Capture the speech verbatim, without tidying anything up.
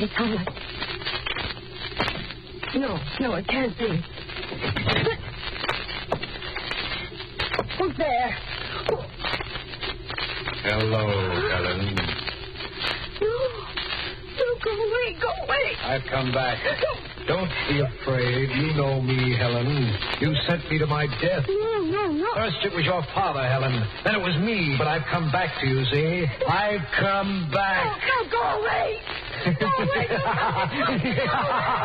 Hey, Helen. No, no, it can't be. Who's there? Hello, Helen. No, no, go away, go away. I've come back. Don't be afraid. You know me, Helen. You sent me to my death. No, no, no. First it was your father, Helen. Then it was me, but I've come back to you, see? I've come back. No, no, go away. Go away. Go away.